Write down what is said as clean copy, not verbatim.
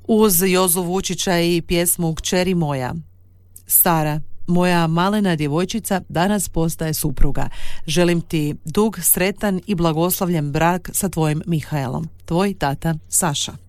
Uz Jozu Vučića i pjesmu Kćeri moja. Stara, moja malena djevojčica danas postaje supruga. Želim ti dug, sretan i blagoslavljen brak sa tvojim Mihaelom. Tvoj tata Saša.